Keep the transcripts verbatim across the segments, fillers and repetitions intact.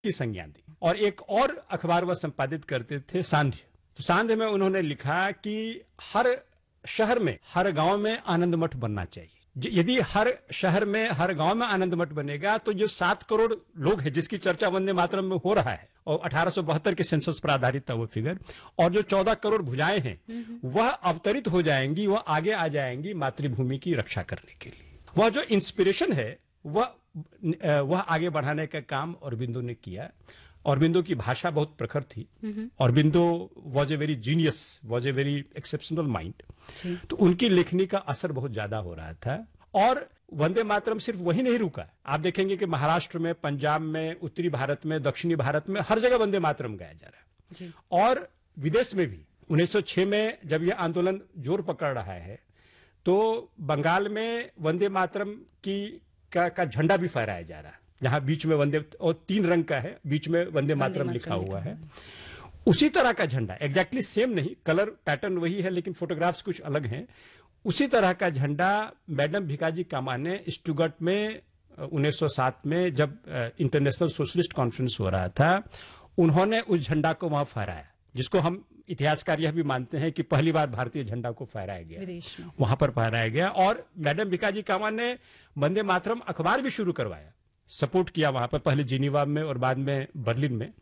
की संज्ञा दी। और एक और अखबार वह संपादित करते थे, सांध्य। तो सांध्य में उन्होंने लिखा कि हर शहर में, हर गांव में आनंद मठ बनना चाहिए। यदि हर शहर में, हर गांव में आनंद मठ बनेगा तो जो सात करोड़ लोग हैं जिसकी चर्चा वंदे मातरम में हो रहा है, और अठारह सौ बहत्तर के सेंसस पर आधारित था वो फिगर, और जो चौदह करोड़ भुजाएं हैं वह अवतरित हो जाएंगी, वह आगे आ जाएंगी मातृभूमि की रक्षा करने के लिए। वह जो इंस्पिरेशन है वह वह आगे बढ़ाने का काम औरबिंदो ने किया। औरबिंदो की भाषा बहुत प्रखर थी। Aurobindo was a very genius, was a very exceptional mind. तो उनकी लेखनी का असर बहुत ज्यादा हो रहा था। और वंदे मातरम सिर्फ वही नहीं रुका। आप देखेंगे कि महाराष्ट्र में, पंजाब में, उत्तरी भारत में, दक्षिणी भारत में हर जगह वंदे मातरम गाया जा रहा है। और विदेश में भी उन्नीस सौ छह में जब यह आंदोलन जोर पकड़ रहा है तो बंगाल में वंदे मातरम की का, का झंडा भी फहराया जा रहा है, जहां बीच में वंदे, और तीन रंग का है, बीच में वंदे मातरम लिखा हुआ है। उसी तरह का झंडा, एग्जैक्टली सेम नहीं, कलर पैटर्न वही है लेकिन फोटोग्राफ्स कुछ अलग हैं। उसी तरह का झंडा मैडम भिकाजी कामा ने स्टुगर्ट में उन्नीस सौ सात में जब इंटरनेशनल सोशलिस्ट कॉन्फ्रेंस हो रहा था, उन्होंने उस झंडा को वहां फहराया, जिसको हम इतिहासकार यह भी मानते हैं कि पहली बार भारतीय झंडा को फहराया गया, वहां पर फहराया गया। और मैडम भिकाजी कामा ने वंदे मातरम अखबार भी शुरू करवाया, सपोर्ट किया वहां पर, पहले जिनीवा में और बाद में बर्लिन में।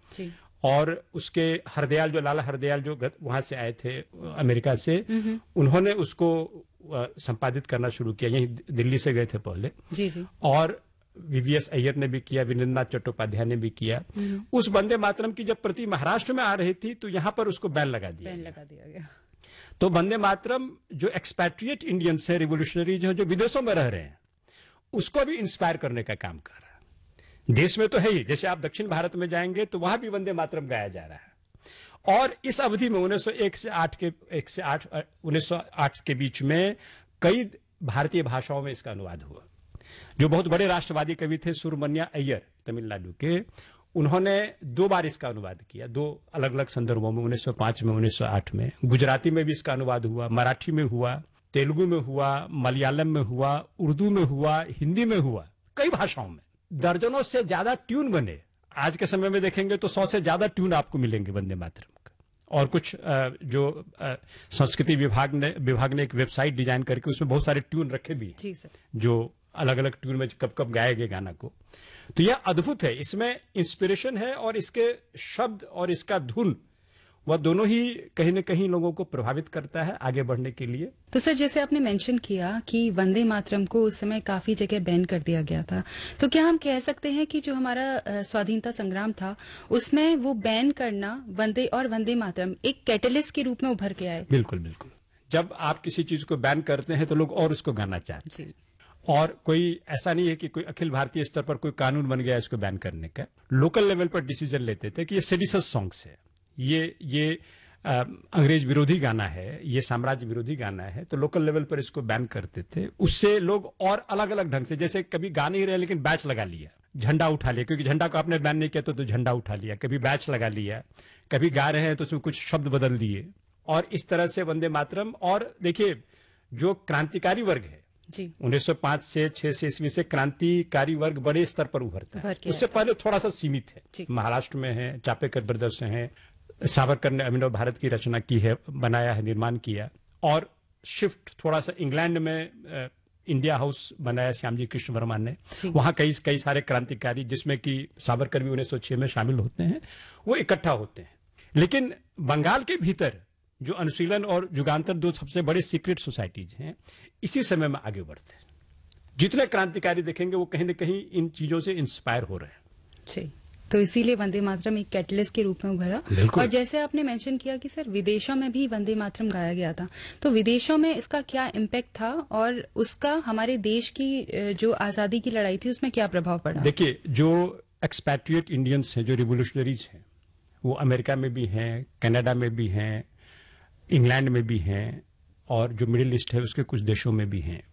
और उसके हरदयाल, जो लाला हरदयाल जो वहां से आए थे अमेरिका से, उन्होंने उसको संपादित करना शुरू किया, यही दिल्ली से गए थे पहले। जी जी। और वीवीएस अय्यर ने भी किया, वीरेंद्रनाथ चट्टोपाध्याय ने भी किया। उस वंदे मातरम की जब प्रति महाराष्ट्र में आ रही थी तो यहां पर उसको बैन लगा दिया बैन लगा दिया गया। तो वंदे मातरम जो एक्सपैट्रिएट इंडियंस है, रिवोल्यूशनरीज हैं जो विदेशों में रह रहे हैं, उसको भी इंस्पायर करने का काम कर रहा है। देश में तो है ही, जैसे आप दक्षिण भारत में जाएंगे तो वहां भी वंदे मातरम गाया जा रहा है। और इस अवधि में उन्नीस सौ एक से आठ के एक से आठ उन्नीस सौ आठ के बीच में कई भारतीय भाषाओं में इसका अनुवाद हुआ। जो बहुत बड़े राष्ट्रवादी कवि थे सुब्रमण्य अय्यर तमिलनाडु के, उन्होंने दो बार इसका अनुवाद किया, दो अलग अलग संदर्भों में, उन्नीस सौ पाँच में, उन्नीस सौ आठ में। गुजराती में भी इसका अनुवाद हुआ, मराठी में हुआ, तेलुगु में हुआ, मलयालम में हुआ, उर्दू में हुआ, हिंदी में हुआ, कई भाषाओं में। दर्जनों से ज्यादा ट्यून बने। आज के समय में देखेंगे तो सौ से ज्यादा ट्यून आपको मिलेंगे वंदे मातरम का। और कुछ जो संस्कृति विभाग ने विभाग ने एक वेबसाइट डिजाइन करके उसमें बहुत सारे ट्यून रखे भी हैं, जो अलग अलग ट्यून में कब कब गाया गया गाना को। तो यह अद्भुत है, इसमें इंस्पिरेशन है और इसके शब्द और इसका धुन, वह दोनों ही कहीं न कहीं लोगों को प्रभावित करता है आगे बढ़ने के लिए। तो सर, जैसे आपने मेंशन किया कि वंदे मातरम को उस समय काफी जगह बैन कर दिया गया था, तो क्या हम कह सकते हैं कि जो हमारा स्वाधीनता संग्राम था उसमें वो बैन करना वंदे और वंदे मातरम एक कैटलिस्ट के रूप में उभर के आए? बिल्कुल बिल्कुल। जब आप किसी चीज को बैन करते हैं तो लोग और उसको गाना चाहते हैं। और कोई ऐसा नहीं है कि कोई अखिल भारतीय स्तर पर कोई कानून बन गया इसको बैन करने का। लोकल लेवल पर डिसीजन लेते थे कि ये सेडिशस सॉन्ग्स है, ये ये आ, अंग्रेज विरोधी गाना है, ये साम्राज्य विरोधी गाना है, तो लोकल लेवल पर इसको बैन करते थे। उससे लोग और अलग अलग ढंग से, जैसे कभी गा नहीं रहे लेकिन बैच लगा लिया, झंडा उठा लिया, क्योंकि झंडा को आपने बैन नहीं किया तो, तो झंडा उठा लिया, कभी बैच लगा लिया, कभी गा रहे हैं तो उसमें कुछ शब्द बदल दिए, और इस तरह से वंदे मातरम। और देखिए, जो क्रांतिकारी वर्ग है उन्नीस सौ पाँच से छह से ईस्वी से क्रांतिकारी वर्ग बड़े स्तर पर उभरता है। उससे पहले थोड़ा सा सीमित है, महाराष्ट्र में है, चापेकर ब्रदर्स हैं, सावरकर ने अभिनव भारत की रचना की है, बनाया है, निर्माण किया। और शिफ्ट थोड़ा सा इंग्लैंड में इंडिया हाउस बनाया श्यामजी कृष्ण वर्मा ने, वहां कई कई सारे क्रांतिकारी, जिसमें कि सावरकर भी उन्नीस सौ छह में शामिल होते हैं, वो इकट्ठा होते हैं। लेकिन बंगाल के भीतर जो अनुशीलन और जुगांतर दो सबसे बड़े सीक्रेट सोसाइटीज हैं, इसी समय में आगे बढ़ते हैं। जितने क्रांतिकारी देखेंगे वो कहीं न कहीं इन चीजों से इंस्पायर हो रहे हैं। जी, तो इसीलिए वंदे मातरम एक कैटलिस्ट के रूप में उभरा। और जैसे आपने मेंशन किया कि सर विदेशों में भी वंदे मातरम गाया गया था, तो विदेशों में इसका क्या इम्पैक्ट था और उसका हमारे देश की जो आजादी की लड़ाई थी उसमें क्या प्रभाव पड़ा? देखिए, जो एक्सपैट्रिएट इंडियंस हैं, जो रिवोल्यूशनरीज हैं, वो अमेरिका में भी हैं, कनाडा में भी हैं, इंग्लैंड में भी हैं, और जो मिडिल ईस्ट है उसके कुछ देशों में भी हैं।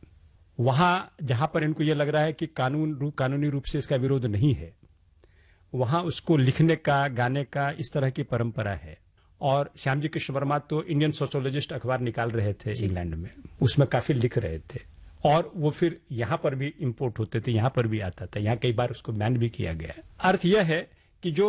वहां जहां पर इनको ये लग रहा है कि कानून रूप कानूनी रूप से इसका विरोध नहीं है, वहां उसको लिखने का, गाने का, इस तरह की परंपरा है। और श्यामजी कृष्ण वर्मा तो इंडियन सोशोलॉजिस्ट अखबार निकाल रहे थे इंग्लैंड में, उसमें काफी लिख रहे थे, और वो फिर यहाँ पर भी इंपोर्ट होते थे, यहाँ पर भी आता था, यहाँ कई बार उसको बैन भी किया गया है। अर्थ यह है कि जो